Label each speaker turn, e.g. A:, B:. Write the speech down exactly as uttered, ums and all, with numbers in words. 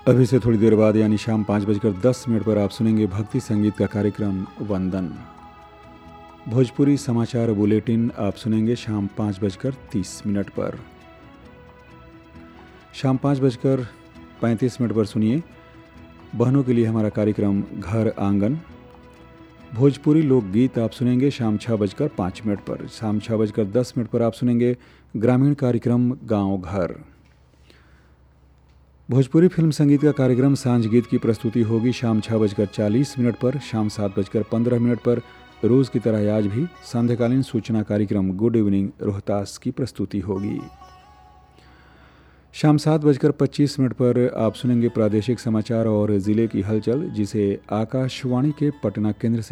A: अभी से थोड़ी देर बाद यानी शाम पाँच बजकर दस मिनट पर आप सुनेंगे भक्ति संगीत का कार्यक्रम वंदन। भोजपुरी समाचार बुलेटिन आप सुनेंगे शाम पाँच बजकर तीस मिनट पर। शाम पाँच बजकर पैंतीस मिनट पर सुनिए बहनों के लिए हमारा कार्यक्रम घर आंगन। भोजपुरी लोकगीत आप सुनेंगे शाम छः बजकर पाँच मिनट पर। शाम छः बजकर दस मिनट पर आप सुनेंगे ग्रामीण कार्यक्रम गांव घर। भोजपुरी फिल्म संगीत का कार्यक्रम सांझ गीत की प्रस्तुति होगी शाम छः बजकर चालीस मिनट पर। शाम सात बजकर पंद्रह मिनट पर रोज़ की तरह आज भी संध्याकालीन सूचना कार्यक्रम गुड इवनिंग रोहतास की प्रस्तुति होगी। शाम सात बजकर पच्चीस मिनट पर आप सुनेंगे प्रादेशिक समाचार और ज़िले की हलचल, जिसे आकाशवाणी के पटना केंद्र से